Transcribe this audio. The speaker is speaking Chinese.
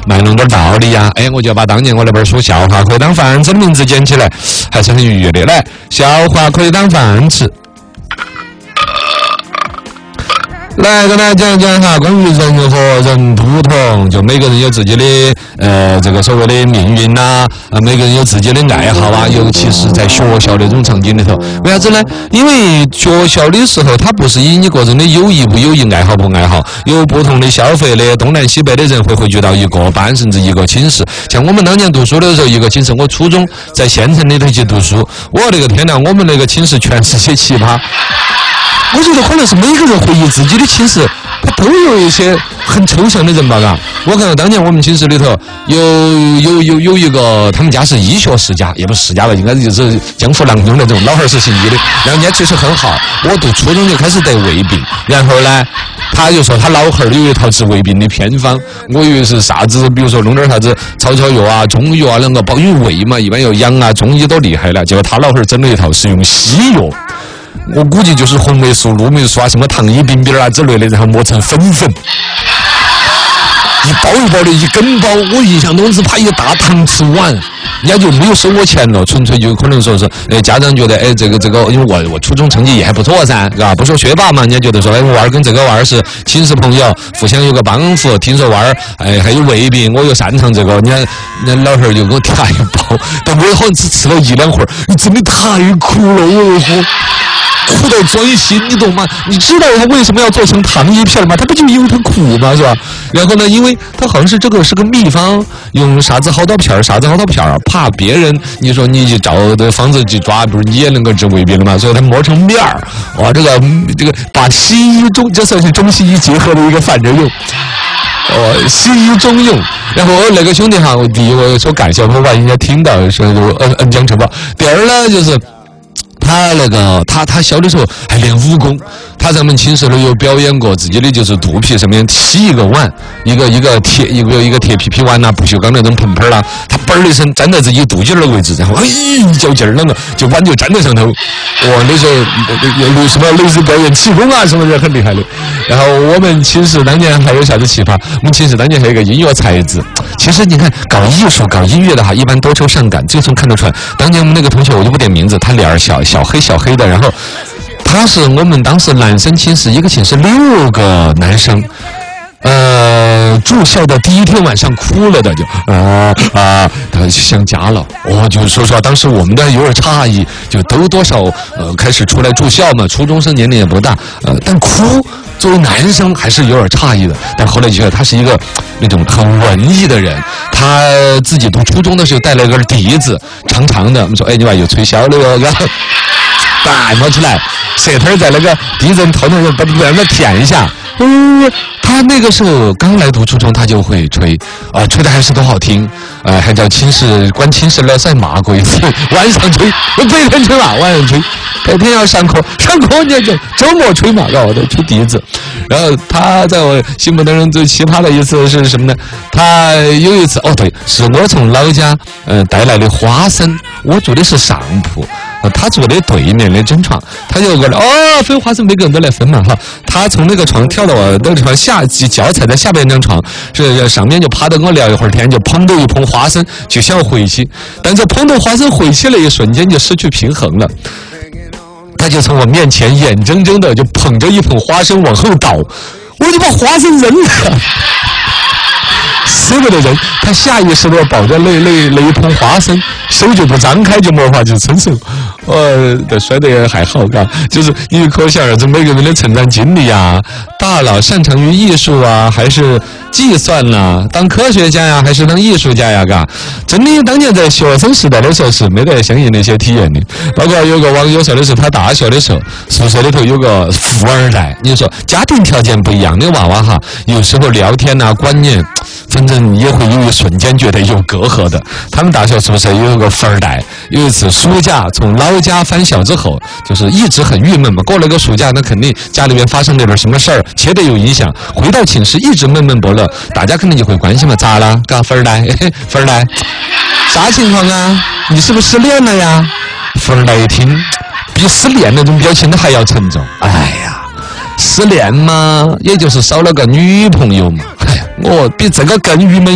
卖弄点道理呀。哎，我就把当年我那本书《笑话可以当饭吃》的名字捡起来，还是很愉悦的。来，笑话可以当饭吃。来跟大家讲讲哈，关于人和人不同，就每个人有自己的这个所谓的命运呐，每个人有自己的爱好啊，尤其是在学校那种场景里头，为啥子呢？因为学校的时候，它不是以你个人的友谊不友谊、爱好不爱好，有不同的消费的东南西北的人会汇聚到一个班甚至一个寝室。像我们当年读书的时候，一个寝室，我初中在县城里头去读书，我那个天哪，我们那个寝室全是些奇葩。我觉得可能是每个人回忆自己的寝室，他都有一些很抽象的人吧，嘎。我看到当年我们寝室里头有一个，他们家是医学世家，也不是世家吧，应该就是江湖郎中那种，老汉是姓医的，然后人家其实很好。我读初中就开始得胃病，然后呢，他就说他老汉有一套治胃病的偏方，我以为是啥子，比如说弄点啥子草药啊、中药啊，两个包，因为胃嘛，一般要养啊，中医都厉害了，结果他老汉整了一套是用西药。我估计就是红霉素、鹿霉素啊，什么糖衣冰冰啊之类的，然后磨成粉，一包一包的，一根包。我印象中只怕一个大糖吃完，人家就没有收我钱了，纯粹就可能说是，家长觉得，这个，因为我初中成绩也还不错噻，是吧？不说学霸嘛，人家觉得说，我娃儿跟这个娃儿是寝室朋友，互相有个帮扶。听说娃儿，还有胃病，我又擅长这个，人家老汉儿就给我提一包，但我好像只吃了1-2会儿，真的太苦了，我苦到钻心，你懂吗？你知道他为什么要做成糖衣片吗？他不就因为它苦吗？是吧？然后呢，因为他好像是这个是个秘方，用啥子好多片儿，怕别人你说你去照的方子去抓，不是你也能够治胃病了吗？所以他磨成面儿，哇，这个把西医这算是中西医结合的一个反着用。西医中用，然后那个兄弟哈，我第一我说感谢，我把人家听到说恩将仇报。第二呢，就是他小的时候还练武功，他在我们寝室里有表演过自己的就是肚皮上面踢一个碗，一个铁皮碗呐，不锈钢那种盆盆啦，他嘣儿一声粘在自己肚脐儿的位置，然后一较劲儿，那个就碗就粘在上头。哇，那时候有什么类似表演气功啊什么的很厉害的。然后我们寝室当年还有啥子奇葩？我们寝室当年还有一个音乐才子。其实你看搞艺术搞音乐的哈，一般多愁善感，这个从看得出来。当年我们那个同学我就不点名字，他脸儿小黑的，然后他是我们当时男生寝室，一个寝室6个男生，住校的第一天晚上哭了的就他想家了。就说实话，当时我们的有点诧异，就都多少开始出来住校嘛，初中生年龄也不大，但哭作为男生还是有点诧异的。但后来觉得他是一个那种很文艺的人，他自己读初中的时候带了一根笛子，长长的，我们说你把有吹箫了哟，然后摸出来，舌头在那个笛子头上把它舔一下。他那个时候刚来读初中，他就会吹，吹的还是都好听，还叫关寝室了，再骂过一次。晚上吹，白天吹嘛，晚上吹。白天要上课你就周末吹嘛，然后都吹笛子。然后他在我心目当中最奇葩的一次是什么呢？他有一次，对，是我从老家带来的花生，我住的是上铺。他住的对面的整床，他就过来分花生，每个人都来分嘛哈。他从那个床跳到我那个床脚踩在下边那张床，是上面就趴着跟我聊一会儿天，就捧着一捧花生就想回去，但这捧着花生回去了一瞬间就失去平衡了，他就从我面前眼睁睁的就捧着一捧花生往后倒，我就把花生扔了。舍不得人，他下意识的抱着那一捧花生，手就不张开，就没法去伸手。摔得也还好，嘎，就是你可想而知每个人的成长经历啊，大佬擅长于艺术啊，还是计算啦，当科学家呀，还是当艺术家呀，嘎，真的当年在学生时代的时候是没得相应的一些体验的。包括有个网友说的是，他大学的时候宿舍里头有个富二代，你说家庭条件不一样的娃娃哈，有时候聊天啊观念，反正也会有一瞬间觉得有隔阂的。他们大学宿舍有个富二代，有一次暑假从老家返校之后，就是一直很郁闷嘛。过了个暑假，那肯定家里面发生了点什么事儿，切得有影响。回到寝室一直闷闷不乐，大家肯定就会关心嘛，咋了？嘎，富二代，啥情况啊？你是不是失恋了呀？富二代一听，比失恋那种表情都还要沉重。哎呀，失恋嘛，也就是少了个女朋友嘛。哎呀，我比这个更郁闷。